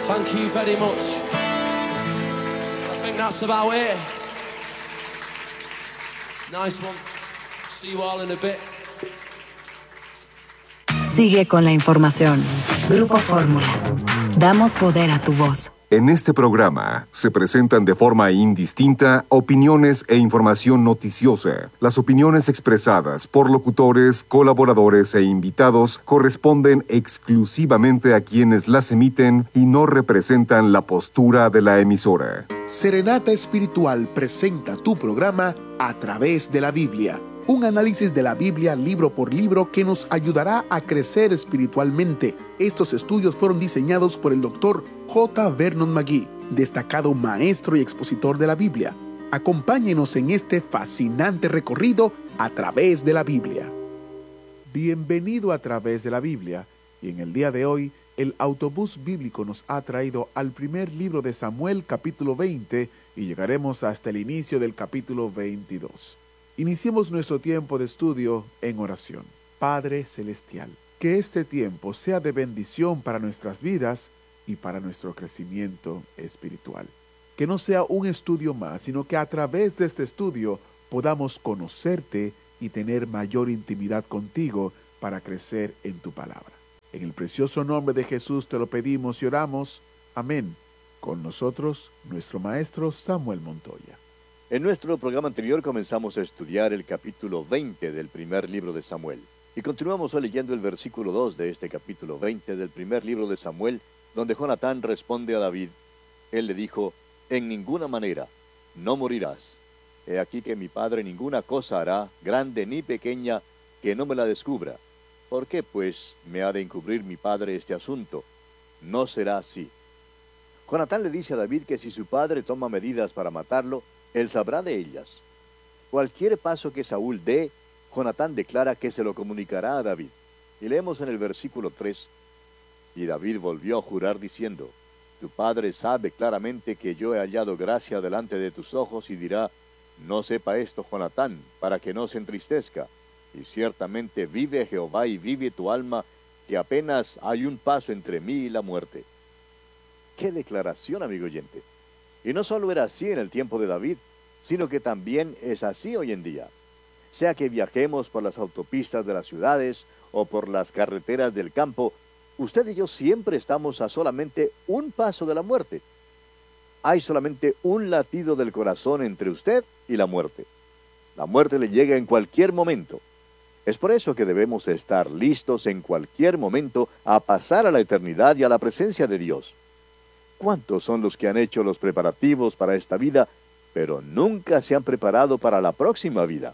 Thank you very much. I think that's about it. Nice one. See you all in a bit. Sigue con la información. Grupo Fórmula. Damos poder a tu voz. En este programa se presentan de forma indistinta opiniones e información noticiosa. Las opiniones expresadas por locutores, colaboradores e invitados corresponden exclusivamente a quienes las emiten y no representan la postura de la emisora. Serenata Espiritual presenta tu programa A Través de la Biblia. Un análisis de la Biblia libro por libro que nos ayudará a crecer espiritualmente. Estos estudios fueron diseñados por el Dr. J. Vernon McGee, destacado maestro y expositor de la Biblia. Acompáñenos en este fascinante recorrido a través de la Biblia. Bienvenido a Través de la Biblia. Y en el día de hoy, el autobús bíblico nos ha traído al primer libro de Samuel, capítulo 20, y llegaremos hasta el inicio del capítulo 22. Iniciemos nuestro tiempo de estudio en oración. Padre Celestial, que este tiempo sea de bendición para nuestras vidas y para nuestro crecimiento espiritual. Que no sea un estudio más, sino que a través de este estudio podamos conocerte y tener mayor intimidad contigo para crecer en tu palabra. En el precioso nombre de Jesús te lo pedimos y oramos. Amén. Con nosotros, nuestro maestro Samuel Montoya. En nuestro programa anterior comenzamos a estudiar el capítulo 20 del primer libro de Samuel. Y continuamos hoy leyendo el versículo 2 de este capítulo 20 del primer libro de Samuel, donde Jonatán responde a David. Él le dijo: en ninguna manera, no morirás. He aquí que mi padre ninguna cosa hará, grande ni pequeña, que no me la descubra. ¿Por qué, pues, me ha de encubrir mi padre este asunto? No será así. Jonatán le dice a David que si su padre toma medidas para matarlo, él sabrá de ellas. Cualquier paso que Saúl dé, Jonatán declara que se lo comunicará a David. Y leemos en el versículo 3, y David volvió a jurar diciendo: tu padre sabe claramente que yo he hallado gracia delante de tus ojos, y dirá: no sepa esto Jonatán, para que no se entristezca. Y ciertamente vive Jehová y vive tu alma, que apenas hay un paso entre mí y la muerte. ¡Qué declaración, amigo oyente! Y no solo era así en el tiempo de David, sino que también es así hoy en día. Sea que viajemos por las autopistas de las ciudades o por las carreteras del campo, usted y yo siempre estamos a solamente un paso de la muerte. Hay solamente un latido del corazón entre usted y la muerte. La muerte le llega en cualquier momento. Es por eso que debemos estar listos en cualquier momento a pasar a la eternidad y a la presencia de Dios. ¿Cuántos son los que han hecho los preparativos para esta vida, pero nunca se han preparado para la próxima vida?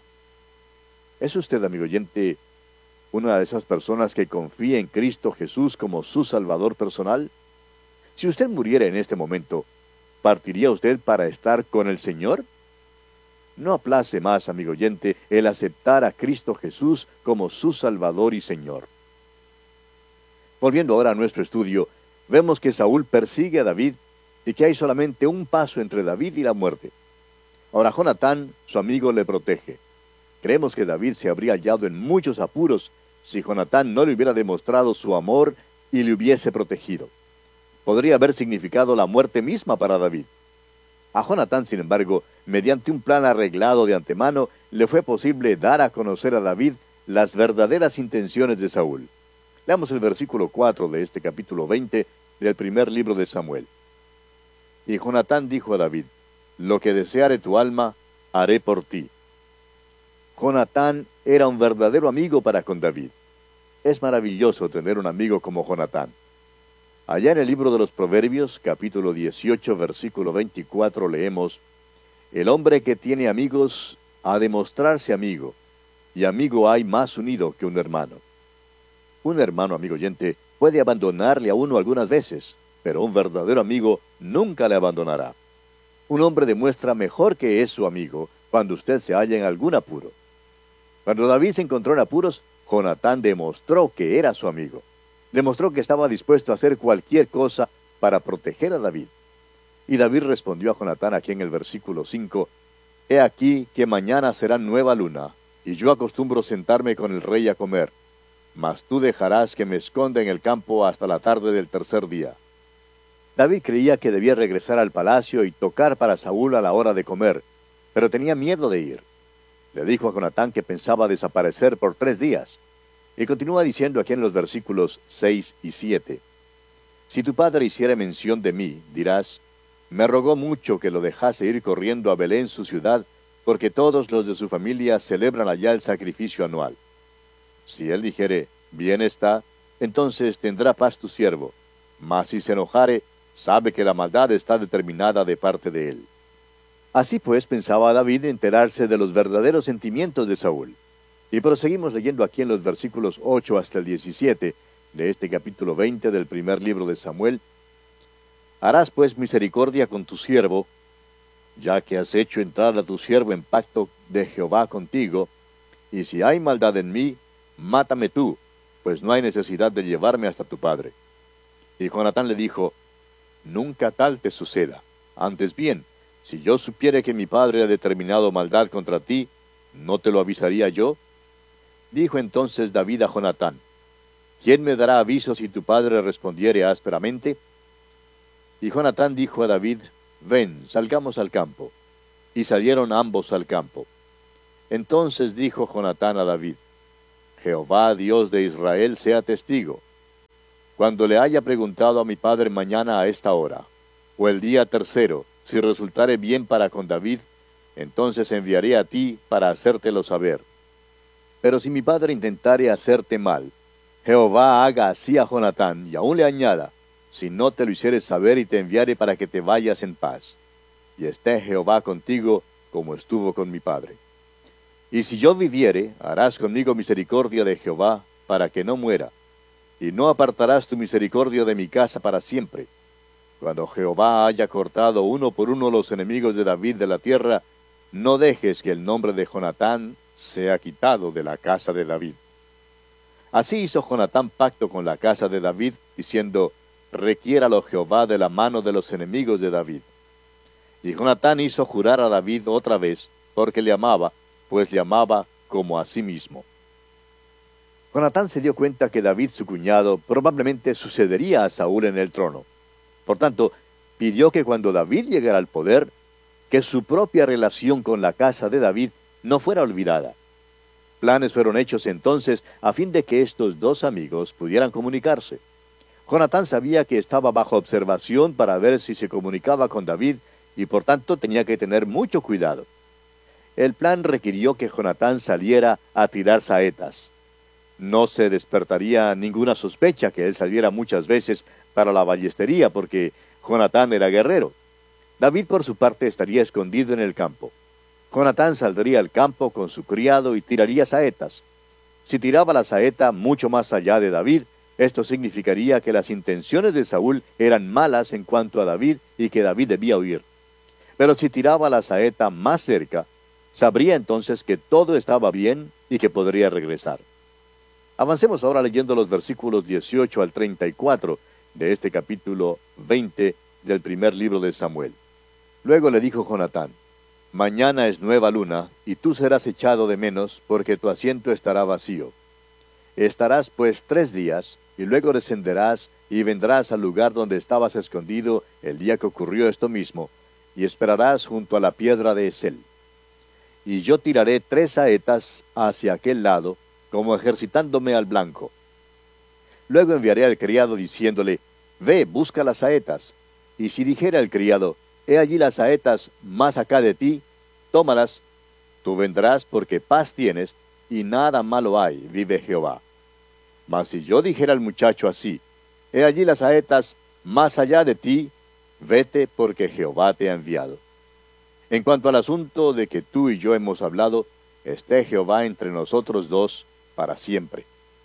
¿Es usted, amigo oyente, una de esas personas que confía en Cristo Jesús como su Salvador personal? Si usted muriera en este momento, ¿partiría usted para estar con el Señor? No aplace más, amigo oyente, el aceptar a Cristo Jesús como su Salvador y Señor. Volviendo ahora a nuestro estudio, vemos que Saúl persigue a David y que hay solamente un paso entre David y la muerte. Ahora Jonatán, su amigo, le protege. Creemos que David se habría hallado en muchos apuros si Jonatán no le hubiera demostrado su amor y le hubiese protegido. Podría haber significado la muerte misma para David. A Jonatán, sin embargo, mediante un plan arreglado de antemano, le fue posible dar a conocer a David las verdaderas intenciones de Saúl. Leamos el versículo 4 de este capítulo 20 del primer libro de Samuel. Y Jonatán dijo a David: lo que deseare tu alma, haré por ti. Jonatán era un verdadero amigo para con David. Es maravilloso tener un amigo como Jonatán. Allá en el libro de los Proverbios, capítulo 18, versículo 24, leemos: el hombre que tiene amigos ha de mostrarse amigo, y amigo hay más unido que un hermano. Un hermano, amigo oyente, puede abandonarle a uno algunas veces, pero un verdadero amigo nunca le abandonará. Un hombre demuestra mejor que es su amigo cuando usted se halla en algún apuro. Cuando David se encontró en apuros, Jonatán demostró que era su amigo. Demostró que estaba dispuesto a hacer cualquier cosa para proteger a David. Y David respondió a Jonatán aquí en el versículo 5, He aquí que mañana será nueva luna, y yo acostumbro sentarme con el rey a comer. Mas tú dejarás que me esconda en el campo hasta la tarde del tercer día. David creía que debía regresar al palacio y tocar para Saúl a la hora de comer, pero tenía miedo de ir. Le dijo a Jonatán que pensaba desaparecer por 3 días. Y continúa diciendo aquí en los versículos 6 y 7. Si tu padre hiciera mención de mí, dirás, me rogó mucho que lo dejase ir corriendo a Belén su ciudad, porque todos los de su familia celebran allá el sacrificio anual. Si él dijere, bien está, entonces tendrá paz tu siervo, mas si se enojare, sabe que la maldad está determinada de parte de él. Así pues pensaba David enterarse de los verdaderos sentimientos de Saúl. Y proseguimos leyendo aquí en los versículos 8 hasta el 17 de este capítulo 20 del primer libro de Samuel. Harás pues misericordia con tu siervo, ya que has hecho entrar a tu siervo en pacto de Jehová contigo, y si hay maldad en mí, mátame tú, pues no hay necesidad de llevarme hasta tu padre. Y Jonatán le dijo, nunca tal te suceda. Antes bien, si yo supiere que mi padre ha determinado maldad contra ti, ¿no te lo avisaría yo? Dijo entonces David a Jonatán, ¿quién me dará aviso si tu padre respondiere ásperamente? Y Jonatán dijo a David, ven, salgamos al campo. Y salieron ambos al campo. Entonces dijo Jonatán a David, Jehová, Dios de Israel, sea testigo. Cuando le haya preguntado a mi padre mañana a esta hora, o el día tercero, si resultare bien para con David, entonces enviaré a ti para hacértelo saber. Pero si mi padre intentare hacerte mal, Jehová haga así a Jonatán, y aún le añada, si no te lo hicieres saber y te enviare para que te vayas en paz. Y esté Jehová contigo, como estuvo con mi padre. Y si yo viviere, harás conmigo misericordia de Jehová, para que no muera, y no apartarás tu misericordia de mi casa para siempre. Cuando Jehová haya cortado uno por uno los enemigos de David de la tierra, no dejes que el nombre de Jonatán sea quitado de la casa de David. Así hizo Jonatán pacto con la casa de David, diciendo, requiéralo Jehová de la mano de los enemigos de David. Y Jonatán hizo jurar a David otra vez, porque le amaba, pues le amaba como a sí mismo. Jonatán se dio cuenta que David, su cuñado, probablemente sucedería a Saúl en el trono. Por tanto, pidió que cuando David llegara al poder, que su propia relación con la casa de David no fuera olvidada. Planes fueron hechos entonces a fin de que estos dos amigos pudieran comunicarse. Jonatán sabía que estaba bajo observación para ver si se comunicaba con David y por tanto tenía que tener mucho cuidado. El plan requirió que Jonatán saliera a tirar saetas. No se despertaría ninguna sospecha que él saliera muchas veces para la ballestería porque Jonatán era guerrero. David por su parte estaría escondido en el campo. Jonatán saldría al campo con su criado y tiraría saetas. Si tiraba la saeta mucho más allá de David, esto significaría que las intenciones de Saúl eran malas en cuanto a David y que David debía huir. Pero si tiraba la saeta más cerca, sabría entonces que todo estaba bien y que podría regresar. Avancemos ahora leyendo los versículos 18 al 34 de este capítulo 20 del primer libro de Samuel. Luego le dijo Jonatán, mañana es nueva luna, y tú serás echado de menos, porque tu asiento estará vacío. Estarás pues 3 días, y luego descenderás, y vendrás al lugar donde estabas escondido el día que ocurrió esto mismo, y esperarás junto a la piedra de Esel. Y yo tiraré 3 saetas hacia aquel lado, como ejercitándome al blanco. Luego enviaré al criado diciéndole, ve, busca las saetas. Y si dijera el criado, he allí las saetas más acá de ti, tómalas. Tú vendrás porque paz tienes, y nada malo hay, vive Jehová. Mas si yo dijera al muchacho así, he allí las saetas más allá de ti, vete porque Jehová te ha enviado. En cuanto al asunto de que tú y yo hemos hablado, esté Jehová entre nosotros dos para siempre.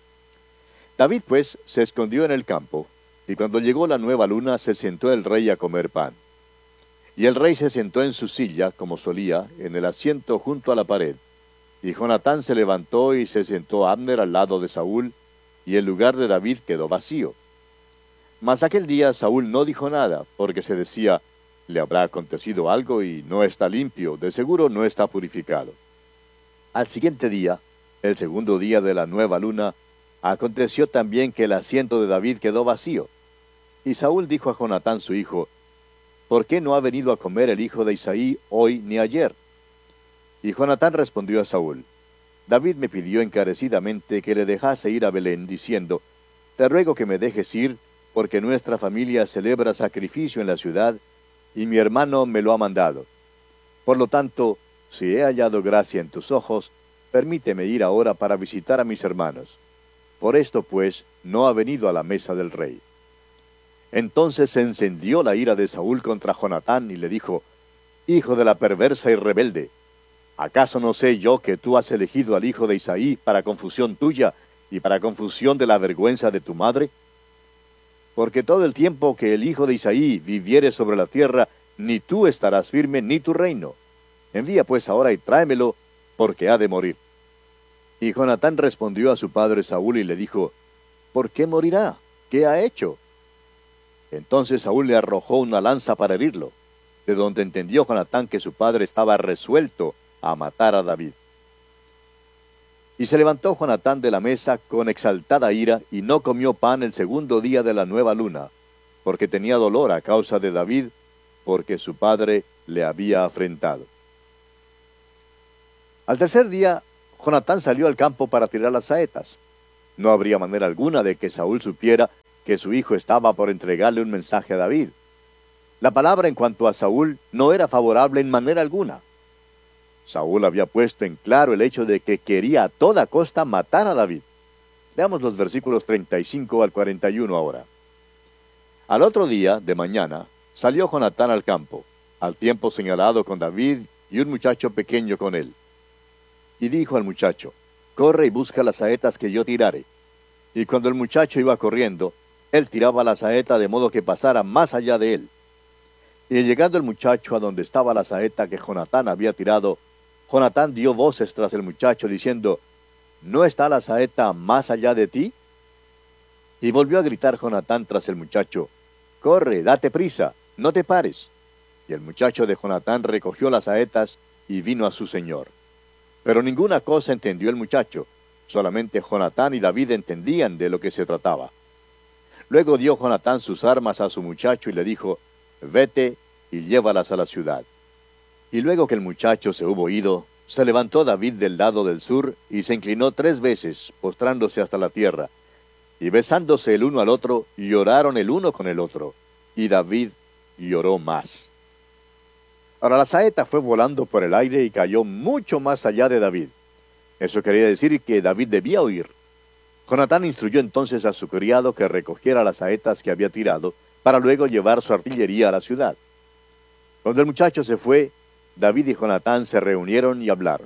David pues se escondió en el campo, y cuando llegó la nueva luna se sentó el rey a comer pan. Y el rey se sentó en su silla, como solía, en el asiento junto a la pared. Y Jonatán se levantó y se sentó Abner al lado de Saúl, y el lugar de David quedó vacío. Mas aquel día Saúl no dijo nada, porque se decía, le habrá acontecido algo y no está limpio, de seguro no está purificado. Al siguiente día, el segundo día de la nueva luna, aconteció también que el asiento de David quedó vacío. Y Saúl dijo a Jonatán su hijo, ¿por qué no ha venido a comer el hijo de Isaí hoy ni ayer? Y Jonatán respondió a Saúl, David me pidió encarecidamente que le dejase ir a Belén, diciendo, te ruego que me dejes ir, porque nuestra familia celebra sacrificio en la ciudad, y mi hermano me lo ha mandado. Por lo tanto, si he hallado gracia en tus ojos, permíteme ir ahora para visitar a mis hermanos. Por esto, pues, no ha venido a la mesa del rey. Entonces se encendió la ira de Saúl contra Jonatán, y le dijo, Hijo de la perversa y rebelde, ¿acaso no sé yo que tú has elegido al hijo de Isaí para confusión tuya y para confusión de la vergüenza de tu madre? Porque todo el tiempo que el hijo de Isaí viviere sobre la tierra, ni tú estarás firme, ni tu reino. Envía pues ahora y tráemelo, porque ha de morir. Y Jonatán respondió a su padre Saúl y le dijo, ¿por qué morirá? ¿Qué ha hecho? Entonces Saúl le arrojó una lanza para herirlo, de donde entendió Jonatán que su padre estaba resuelto a matar a David. Y se levantó Jonatán de la mesa con exaltada ira, y no comió pan el segundo día de la nueva luna, porque tenía dolor a causa de David, porque su padre le había afrentado. Al tercer día, Jonatán salió al campo para tirar las saetas. No habría manera alguna de que Saúl supiera que su hijo estaba por entregarle un mensaje a David. La palabra en cuanto a Saúl no era favorable en manera alguna. Saúl había puesto en claro el hecho de que quería a toda costa matar a David. Veamos los versículos 35 al 41 ahora. Al otro día, de mañana, salió Jonatán al campo, al tiempo señalado con David y un muchacho pequeño con él. Y dijo al muchacho, corre y busca las saetas que yo tirare. Y cuando el muchacho iba corriendo, él tiraba la saeta de modo que pasara más allá de él. Y llegando el muchacho a donde estaba la saeta que Jonatán había tirado, Jonatán dio voces tras el muchacho, diciendo, ¿no está la saeta más allá de ti? Y volvió a gritar Jonatán tras el muchacho, corre, date prisa, no te pares. Y el muchacho de Jonatán recogió las saetas y vino a su señor. Pero ninguna cosa entendió el muchacho, solamente Jonatán y David entendían de lo que se trataba. Luego dio Jonatán sus armas a su muchacho y le dijo, vete y llévalas a la ciudad. Y luego que el muchacho se hubo ido, se levantó David del lado del sur y se inclinó 3 veces, postrándose hasta la tierra. Y besándose el uno al otro, lloraron el uno con el otro. Y David lloró más. Ahora la saeta fue volando por el aire y cayó mucho más allá de David. Eso quería decir que David debía huir. Jonatán instruyó entonces a su criado que recogiera las saetas que había tirado, para luego llevar su artillería a la ciudad. Cuando el muchacho se fue, David y Jonatán se reunieron y hablaron.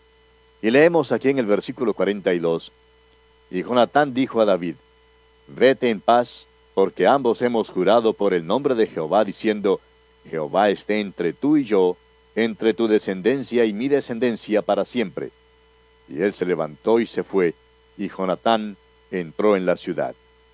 Y leemos aquí en el versículo 42, y Jonatán dijo a David, vete en paz, porque ambos hemos jurado por el nombre de Jehová, diciendo, Jehová esté entre tú y yo, entre tu descendencia y mi descendencia para siempre. Y él se levantó y se fue, y Jonatán entró en la ciudad.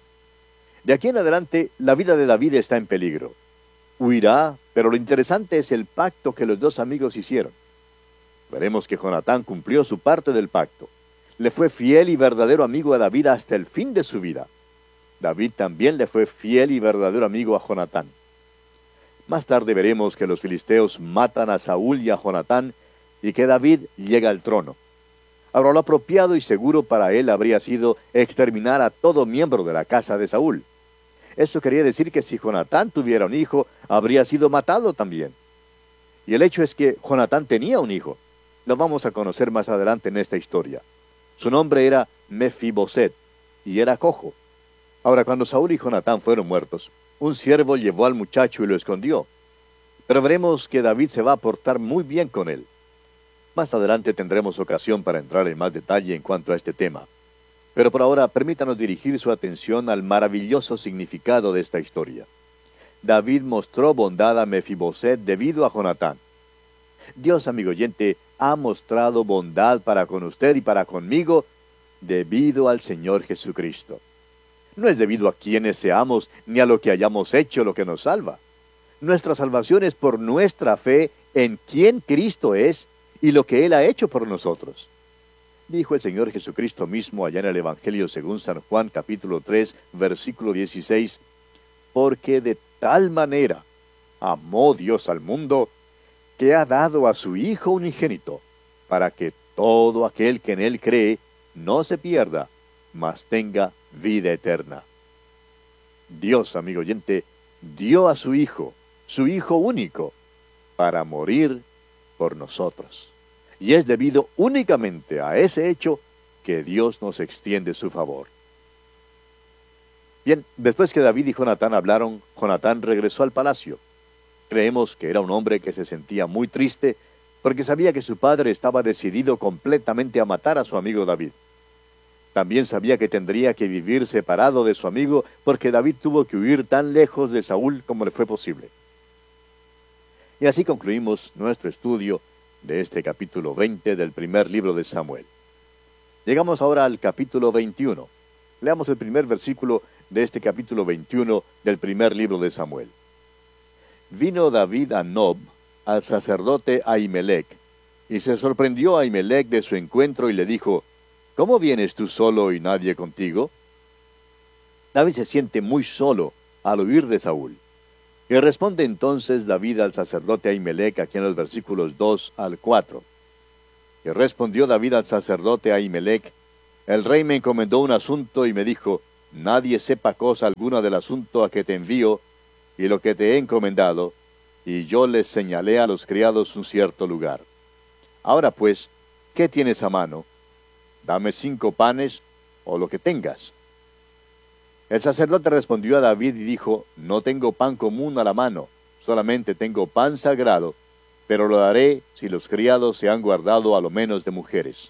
De aquí en adelante, la vida de David está en peligro. Huirá, pero lo interesante es el pacto que los dos amigos hicieron. Veremos que Jonatán cumplió su parte del pacto. Le fue fiel y verdadero amigo a David hasta el fin de su vida. David también le fue fiel y verdadero amigo a Jonatán. Más tarde veremos que los filisteos matan a Saúl y a Jonatán y que David llega al trono. Ahora, lo apropiado y seguro para él habría sido exterminar a todo miembro de la casa de Saúl. Eso quería decir que si Jonatán tuviera un hijo, habría sido matado también. Y el hecho es que Jonatán tenía un hijo. Lo vamos a conocer más adelante en esta historia. Su nombre era Mefiboset, y era cojo. Ahora, cuando Saúl y Jonatán fueron muertos, un siervo llevó al muchacho y lo escondió. Pero veremos que David se va a portar muy bien con él. Más adelante tendremos ocasión para entrar en más detalle en cuanto a este tema. Pero por ahora, permítanos dirigir su atención al maravilloso significado de esta historia. David mostró bondad a Mefiboset debido a Jonatán. Dios, amigo oyente, ha mostrado bondad para con usted y para conmigo debido al Señor Jesucristo. No es debido a quienes seamos ni a lo que hayamos hecho lo que nos salva. Nuestra salvación es por nuestra fe en quién Cristo es y lo que Él ha hecho por nosotros. Dijo el Señor Jesucristo mismo allá en el Evangelio según San Juan capítulo 3, versículo 16, porque de tal manera amó Dios al mundo, que ha dado a su Hijo unigénito, para que todo aquel que en él cree no se pierda, mas tenga vida eterna. Dios, amigo oyente, dio a su Hijo único, para morir por nosotros. Y es debido únicamente a ese hecho que Dios nos extiende su favor. Bien, después que David y Jonatán hablaron, Jonatán regresó al palacio. Creemos que era un hombre que se sentía muy triste porque sabía que su padre estaba decidido completamente a matar a su amigo David. También sabía que tendría que vivir separado de su amigo porque David tuvo que huir tan lejos de Saúl como le fue posible. Y así concluimos nuestro estudio de este capítulo 20 del primer libro de Samuel. Llegamos ahora al capítulo 21. Leamos el primer versículo de este capítulo 21 del primer libro de Samuel. Vino David a Nob, al sacerdote Ahimelech, y se sorprendió Ahimelech de su encuentro y le dijo: ¿Cómo vienes tú solo y nadie contigo? David se siente muy solo al huir de Saúl. Y responde entonces David al sacerdote Ahimelech aquí en los versículos 2 al 4. Y respondió David al sacerdote Ahimelech: el rey me encomendó un asunto y me dijo: nadie sepa cosa alguna del asunto a que te envío y lo que te he encomendado, y yo les señalé a los criados un cierto lugar. Ahora pues, ¿qué tienes a mano? Dame 5 panes, o lo que tengas. El sacerdote respondió a David y dijo: no tengo pan común a la mano, solamente tengo pan sagrado, pero lo daré si los criados se han guardado a lo menos de mujeres.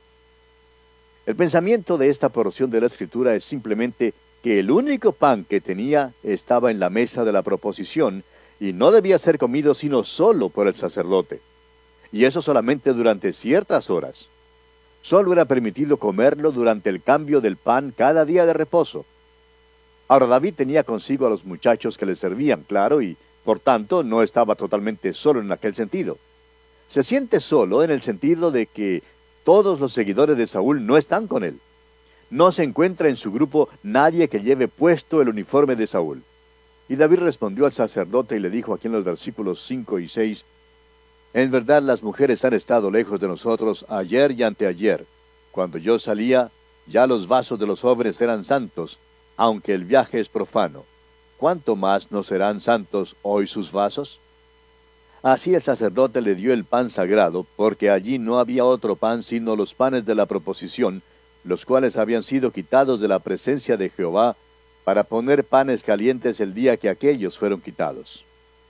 El pensamiento de esta porción de la Escritura es simplemente que el único pan que tenía estaba en la mesa de la proposición, y no debía ser comido sino solo por el sacerdote, y eso solamente durante ciertas horas. Solo era permitido comerlo durante el cambio del pan cada día de reposo. Ahora David tenía consigo a los muchachos que le servían, claro, y por tanto no estaba totalmente solo en aquel sentido. Se siente solo en el sentido de que todos los seguidores de Saúl no están con él. No se encuentra en su grupo nadie que lleve puesto el uniforme de Saúl. Y David respondió al sacerdote y le dijo aquí en los versículos 5 y 6, en verdad las mujeres han estado lejos de nosotros ayer y anteayer. Cuando yo salía, ya los vasos de los jóvenes eran santos, aunque el viaje es profano. ¿Cuánto más no serán santos hoy sus vasos? Así el sacerdote le dio el pan sagrado, porque allí no había otro pan sino los panes de la proposición, los cuales habían sido quitados de la presencia de Jehová, para poner panes calientes el día que aquellos fueron quitados.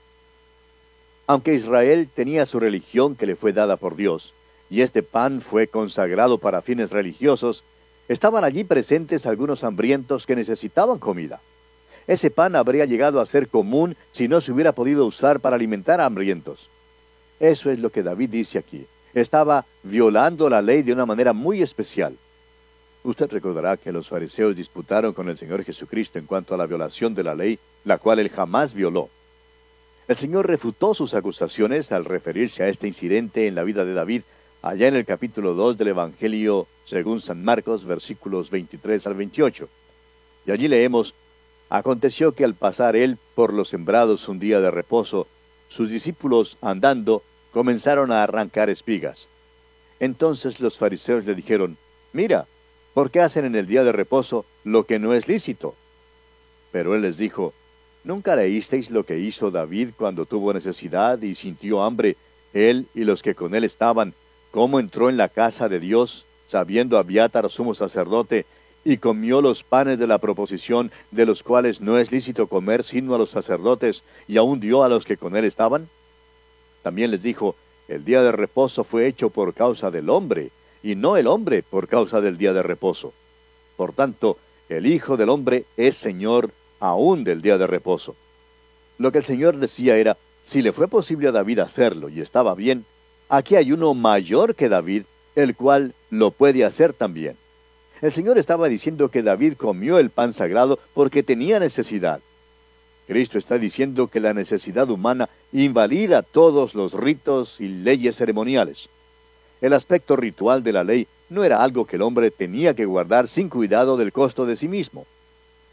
Aunque Israel tenía su religión que le fue dada por Dios, y este pan fue consagrado para fines religiosos, estaban allí presentes algunos hambrientos que necesitaban comida. Ese pan habría llegado a ser común si no se hubiera podido usar para alimentar a hambrientos. Eso es lo que David dice aquí. Estaba violando la ley de una manera muy especial. Usted recordará que los fariseos disputaron con el Señor Jesucristo en cuanto a la violación de la ley, la cual él jamás violó. El Señor refutó sus acusaciones al referirse a este incidente en la vida de David, allá en el capítulo 2 del Evangelio según San Marcos, versículos 23 al 28. Y allí leemos: aconteció que al pasar él por los sembrados un día de reposo, sus discípulos, andando, comenzaron a arrancar espigas. Entonces los fariseos le dijeron: mira, ¿por qué hacen en el día de reposo lo que no es lícito? Pero él les dijo: ¿nunca leísteis lo que hizo David cuando tuvo necesidad y sintió hambre, él y los que con él estaban, cómo entró en la casa de Dios, sabiendo Abiatar sumo sacerdote, y comió los panes de la proposición, de los cuales no es lícito comer sino a los sacerdotes, y aún dio a los que con él estaban? También les dijo: el día de reposo fue hecho por causa del hombre, y no el hombre por causa del día de reposo. Por tanto, el Hijo del Hombre es Señor aún del día de reposo. Lo que el Señor decía era: si le fue posible a David hacerlo y estaba bien, aquí hay uno mayor que David, el cual lo puede hacer también. El Señor estaba diciendo que David comió el pan sagrado porque tenía necesidad. Cristo está diciendo que la necesidad humana invalida todos los ritos y leyes ceremoniales. El aspecto ritual de la ley no era algo que el hombre tenía que guardar sin cuidado del costo de sí mismo.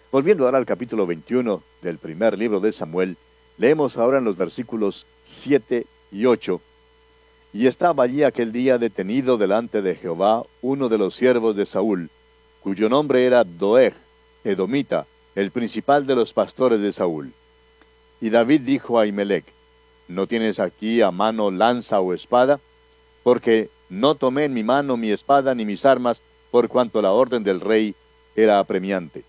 Volviendo ahora al capítulo 21 del primer libro de Samuel, leemos ahora en los versículos 7 y 8. Y estaba allí aquel día detenido delante de Jehová uno de los siervos de Saúl, cuyo nombre era Doeg, edomita, el principal de los pastores de Saúl. Y David dijo a Ahimelech: ¿No tienes aquí a mano lanza o espada? Porque no tomé en mi mano mi espada ni mis armas, por cuanto la orden del rey era apremiante.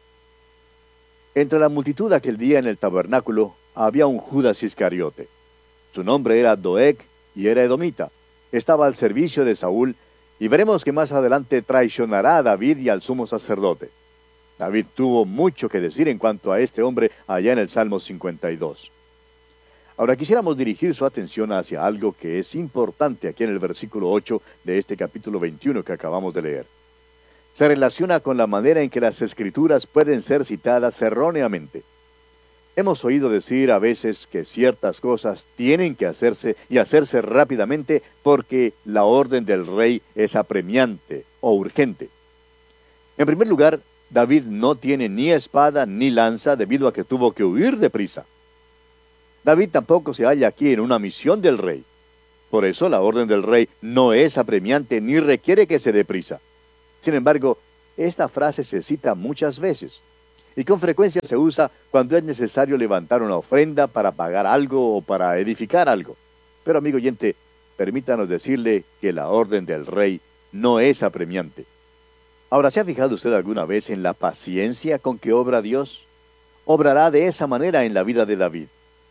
Entre la multitud aquel día en el tabernáculo había un Judas Iscariote. Su nombre era Doeg y era edomita. Estaba al servicio de Saúl, y veremos que más adelante traicionará a David y al sumo sacerdote. David tuvo mucho que decir en cuanto a este hombre allá en el Salmo 52. Ahora quisiéramos dirigir su atención hacia algo que es importante aquí en el versículo 8 de este capítulo 21 que acabamos de leer. Se relaciona con la manera en que las Escrituras pueden ser citadas erróneamente. Hemos oído decir a veces que ciertas cosas tienen que hacerse y hacerse rápidamente porque la orden del rey es apremiante o urgente. En primer lugar, David no tiene ni espada ni lanza debido a que tuvo que huir deprisa. David tampoco se halla aquí en una misión del rey. Por eso la orden del rey no es apremiante ni requiere que se dé prisa. Sin embargo, esta frase se cita muchas veces, y con frecuencia se usa cuando es necesario levantar una ofrenda para pagar algo o para edificar algo. Pero amigo oyente, permítanos decirle que la orden del rey no es apremiante. Ahora, ¿se ha fijado usted alguna vez en la paciencia con que obra Dios? Obrará de esa manera en la vida de David.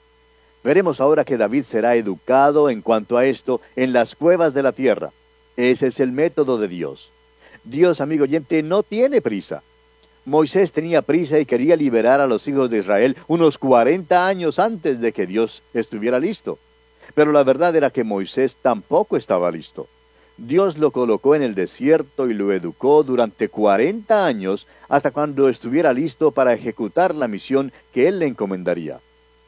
Veremos ahora que David será educado en cuanto a esto en las cuevas de la tierra. Ese es el método de Dios. Dios, amigo oyente, no tiene prisa. Moisés tenía prisa y quería liberar a los hijos de Israel unos 40 años antes de que Dios estuviera listo. Pero la verdad era que Moisés tampoco estaba listo. Dios lo colocó en el desierto y lo educó durante 40 años hasta cuando estuviera listo para ejecutar la misión que él le encomendaría.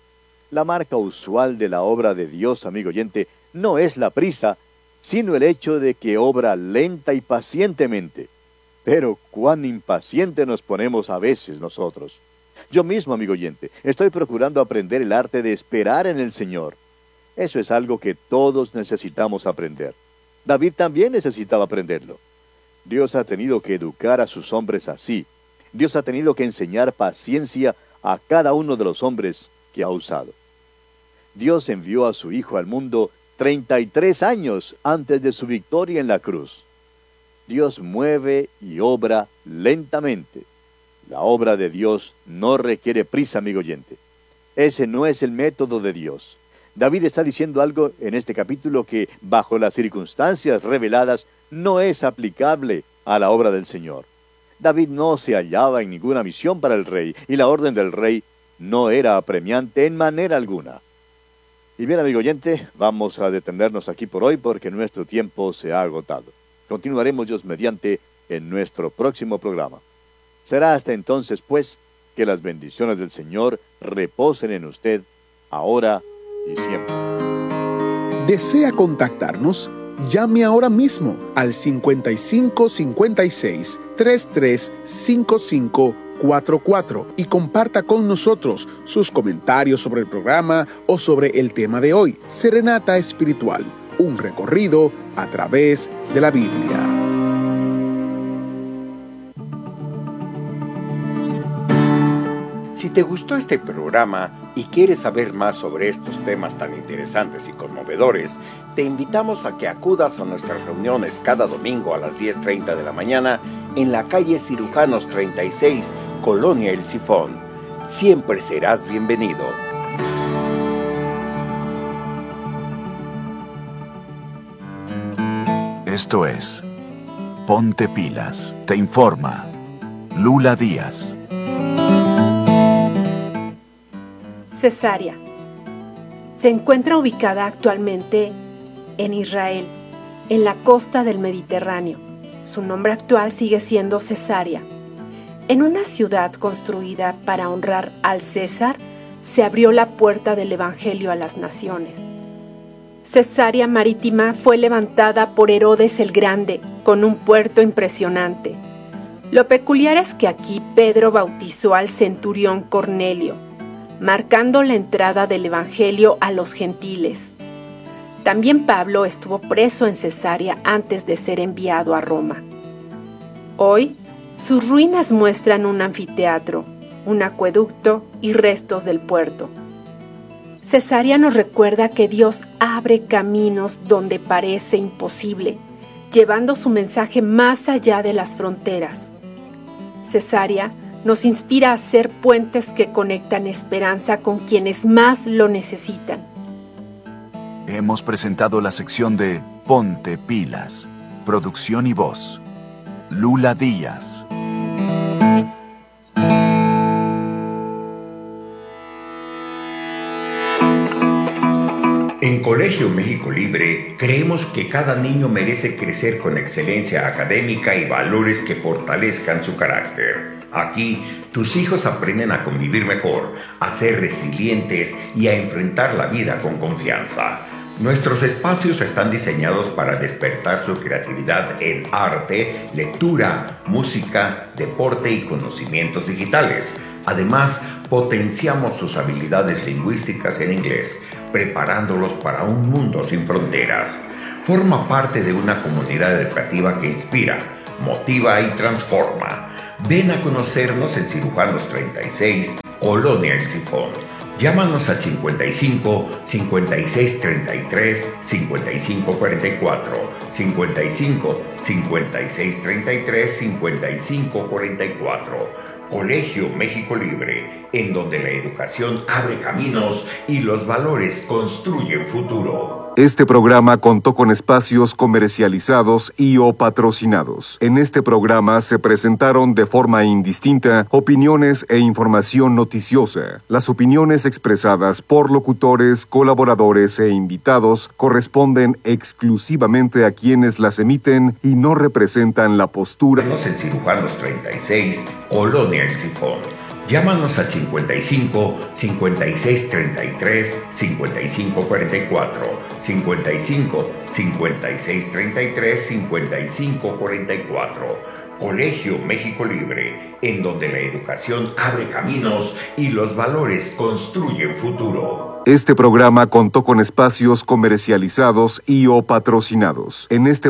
La marca usual de la obra de Dios, amigo oyente, no es la prisa, sino el hecho de que obra lenta y pacientemente. Pero cuán impaciente nos ponemos a veces nosotros. Yo mismo, amigo oyente, estoy procurando aprender el arte de esperar en el Señor. Eso es algo que todos necesitamos aprender. David también necesitaba aprenderlo. Dios ha tenido que educar a sus hombres así. Dios ha tenido que enseñar paciencia a cada uno de los hombres que ha usado. Dios envió a su Hijo al mundo 33 años antes de su victoria en la cruz. Dios mueve y obra lentamente. La obra de Dios no requiere prisa, amigo oyente. Ese no es el método de Dios. David está diciendo algo en este capítulo que, bajo las circunstancias reveladas, no es aplicable a la obra del Señor. David no se hallaba en ninguna misión para el rey, y la orden del rey no era apremiante en manera alguna. Y bien, amigo oyente, vamos a detenernos aquí por hoy porque nuestro tiempo se ha agotado. Continuaremos Dios mediante en nuestro próximo programa. Será hasta entonces, pues, que las bendiciones del Señor reposen en usted, ahora y siempre. ¿Desea contactarnos? Llame ahora mismo al 5556-335544 y comparta con nosotros sus comentarios sobre el programa o sobre el tema de hoy. Serenata Espiritual, un recorrido a través de la Biblia. Si te gustó este programa y quieres saber más sobre estos temas tan interesantes y conmovedores, te invitamos a que acudas a nuestras reuniones cada domingo a las 10:30 de la mañana en la calle Cirujanos 36, Colonia El Sifón. Siempre serás bienvenido. Esto es Ponte Pilas. Te informa Lula Díaz. Cesarea. Se encuentra ubicada actualmente en Israel, en la costa del Mediterráneo. Su nombre actual sigue siendo Cesarea. En una ciudad construida para honrar al César, se abrió la puerta del Evangelio a las naciones. Cesarea Marítima fue levantada por Herodes el Grande, con un puerto impresionante. Lo peculiar es que aquí Pedro bautizó al centurión Cornelio, marcando la entrada del Evangelio a los gentiles. También Pablo estuvo preso en Cesarea antes de ser enviado a Roma. Hoy, sus ruinas muestran un anfiteatro, un acueducto y restos del puerto. Cesarea nos recuerda que Dios abre caminos donde parece imposible, llevando su mensaje más allá de las fronteras. Cesarea nos inspira a ser puentes que conectan esperanza con quienes más lo necesitan. Hemos presentado la sección de Ponte Pilas. Producción y voz, Lula Díaz. En Colegio México Libre creemos que cada niño merece crecer con excelencia académica y valores que fortalezcan su carácter. Aquí, tus hijos aprenden a convivir mejor, a ser resilientes y a enfrentar la vida con confianza. Nuestros espacios están diseñados para despertar su creatividad en arte, lectura, música, deporte y conocimientos digitales. Además, potenciamos sus habilidades lingüísticas en inglés, preparándolos para un mundo sin fronteras. Forma parte de una comunidad educativa que inspira, motiva y transforma. Ven a conocernos en Cirujanos 36, Colonia El Sifón. Llámanos al 55 56 33 55 44, 55 56 33 55 44. Colegio México Libre, en donde la educación abre caminos y los valores construyen futuro. Este programa contó con espacios comercializados y o patrocinados. En este programa se presentaron de forma indistinta opiniones e información noticiosa. Las opiniones expresadas por locutores, colaboradores e invitados corresponden exclusivamente a quienes las emiten y no representan la postura. En Cirujanos 36, Colonia El Sifón. Llámanos al 55 56 33 55 44, 55 56 33 55 44. Colegio México Libre, en donde la educación abre caminos y los valores construyen futuro. Este programa contó con espacios comercializados y o patrocinados. En este